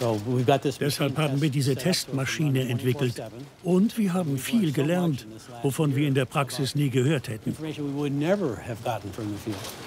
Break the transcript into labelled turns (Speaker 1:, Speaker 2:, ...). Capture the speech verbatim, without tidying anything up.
Speaker 1: Deshalb haben wir diese Testmaschine entwickelt. Und wir haben viel gelernt, wovon wir in der Praxis nie gehört hätten.